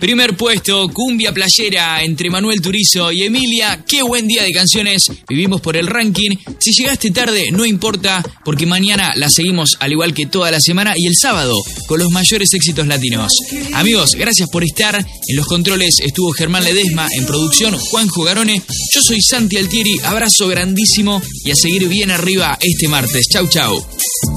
Primer puesto, Cumbia Playera entre Manuel Turizo y Emilia. Qué buen día de canciones vivimos por el ranking. Si llegaste tarde, no importa, porque mañana la seguimos al igual que toda la semana y el sábado con los mayores éxitos latinos. Amigos, gracias por estar. En los controles estuvo Germán Ledesma, en producción Juanjo Garone. Yo soy Santi Altieri, abrazo grandísimo y a seguir bien arriba este martes. Chau, chau.